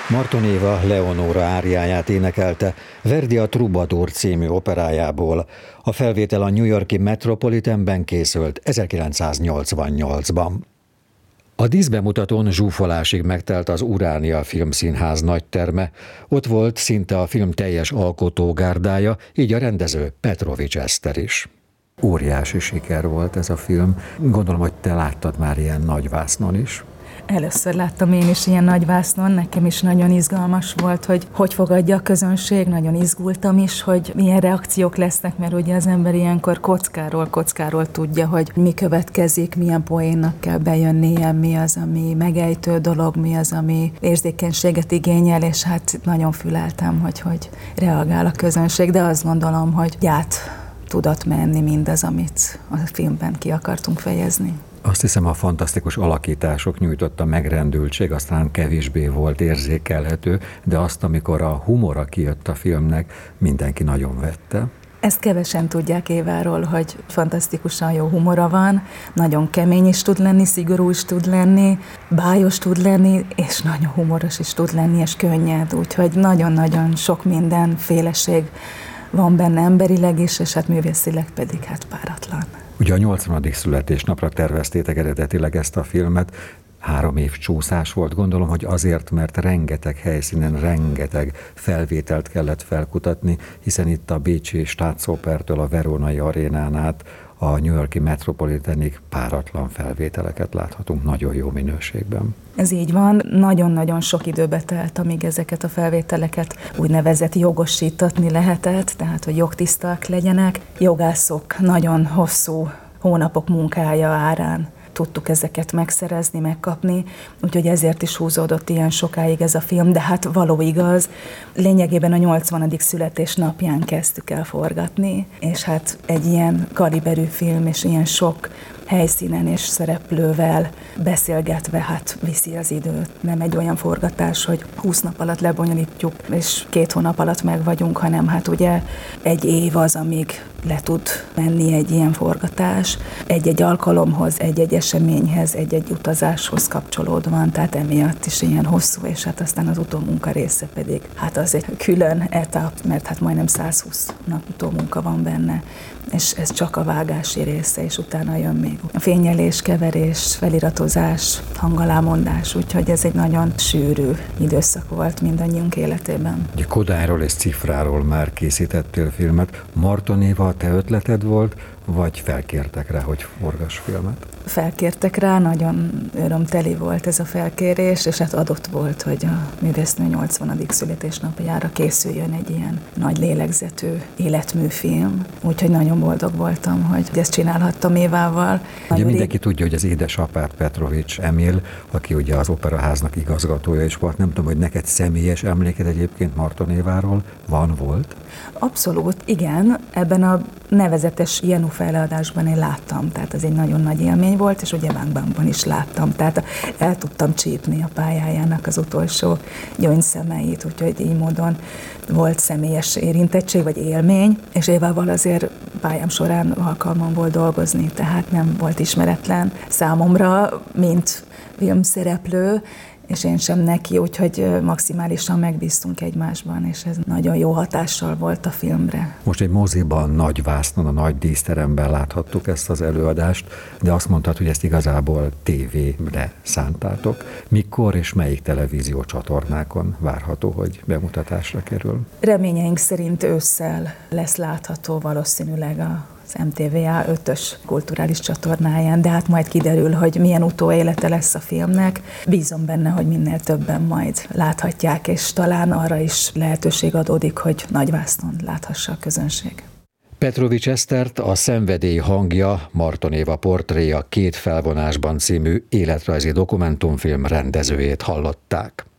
Marton Éva Leonóra áriáját énekelte Verdi a Troubadour című operájából. A felvétel a New York-i Metropolitanben készült 1988-ban. A díszbemutatón zsúfolásig megtelt az Uránia Filmszínház nagyterme. Ott volt szinte a film teljes alkotógárdája, így a rendező Petrovics Eszter is. Óriási siker volt ez a film. Gondolom, hogy te láttad már ilyen nagyvásznon is. Először láttam én is ilyen nagyvásznon, nekem is nagyon izgalmas volt, hogy fogadja a közönség, nagyon izgultam is, hogy milyen reakciók lesznek, mert ugye az ember ilyenkor kockáról tudja, hogy mi következik, milyen poénnak kell bejönnie, mi az, ami megejtő dolog, mi az, ami érzékenységet igényel, és hát nagyon füleltem, hogy reagál a közönség, de azt gondolom, hogy át tudott menni mindaz, amit a filmben ki akartunk fejezni. Azt hiszem, a fantasztikus alakítások nyújtotta megrendültség, aztán kevésbé volt érzékelhető, de azt, amikor a humora kijött a filmnek, mindenki nagyon vette. Ezt kevesen tudják Éváról, hogy fantasztikusan jó humora van, nagyon kemény is tud lenni, szigorú is tud lenni, bájos tud lenni, és nagyon humoros is tud lenni, és könnyed, úgyhogy nagyon-nagyon sok mindenféleség van benne emberileg is, és hát művészileg pedig hát páratlan. Ugye a 80. születésnapra terveztétek eredetileg ezt a filmet, 3 év csúszás volt, gondolom, hogy azért, mert rengeteg helyszínen, rengeteg felvételt kellett felkutatni, hiszen itt a bécsi Staatsopertől a Veronai arénán át a New York-i Metropolitanig páratlan felvételeket láthatunk nagyon jó minőségben. Ez így van, nagyon-nagyon sok időbe telt, amíg ezeket a felvételeket úgynevezett jogosítatni lehetett, tehát hogy jogtiszták legyenek. Jogászok nagyon hosszú hónapok munkája árán tudtuk ezeket megszerezni, megkapni, úgyhogy ezért is húzódott ilyen sokáig ez a film, de hát való igaz, lényegében a 80. születésnapján kezdtük el forgatni, és hát egy ilyen kaliberű film, és ilyen sok helyszínen és szereplővel beszélgetve, hát viszi az időt. Nem egy olyan forgatás, hogy 20 nap alatt lebonyolítjuk, és 2 hónap alatt meg vagyunk, hanem hát ugye egy év az, amíg le tud menni egy ilyen forgatás. Egy-egy alkalomhoz, egy-egy eseményhez, egy-egy utazáshoz kapcsolódóan, tehát emiatt is ilyen hosszú, és hát aztán az utómunka része pedig, hát az egy külön etap, mert hát majdnem 120 nap utómunka van benne, és ez csak a vágási része, és utána jön még a fényelés, keverés, feliratozás, hangalámondás, úgyhogy ez egy nagyon sűrű időszak volt mindannyiunk életében. Ugye Kodályról és Cifráról már készítettél filmet. Marton Éva, a te ötleted volt, vagy felkértek rá, hogy forgass filmet? Felkértek rá, nagyon örömteli volt ez a felkérés, és hát adott volt, hogy a művésznő 80. születésnapjára készüljön egy ilyen nagy lélegzetű életműfilm. Úgyhogy nagyon boldog voltam, hogy ezt csinálhattam Évával. Ugye mindenki tudja, hogy az édesapád Petrovics Emil, aki ugye az Operaháznak igazgatója is volt. Nem tudom, hogy neked személyes emléked egyébként Marton Éváról volt? Abszolút, igen. Ebben a nevezetes Jenő felleadásban én láttam, tehát ez egy nagyon nagy élmény volt, és ugye Bang Bangban is láttam, tehát el tudtam csípni a pályájának az utolsó gyöngyszemeit, úgyhogy így módon volt személyes érintettség, vagy élmény, és Évával azért pályám során alkalmam volt dolgozni, tehát nem volt ismeretlen számomra, mint filmszereplő, és én sem neki, úgyhogy maximálisan megbíztunk egymásban, és ez nagyon jó hatással volt a filmre. Most egy moziban, nagy vásznon, a nagy díszteremben láthattuk ezt az előadást, de azt mondtad, hogy ezt igazából tévére szántátok. Mikor és melyik televízió csatornákon várható, hogy bemutatásra kerül? Reményeink szerint ősszel lesz látható valószínűleg az MTVA 5-ös kulturális csatornáján, de hát majd kiderül, hogy milyen utóélete lesz a filmnek. Bízom benne, hogy minél többen majd láthatják, és talán arra is lehetőség adódik, hogy nagyvásznon láthassa a közönség. Petrovics Esztert, a Szenvedély hangja, Marton Éva portréja 2 felvonásban című életrajzi dokumentumfilm rendezőjét hallották.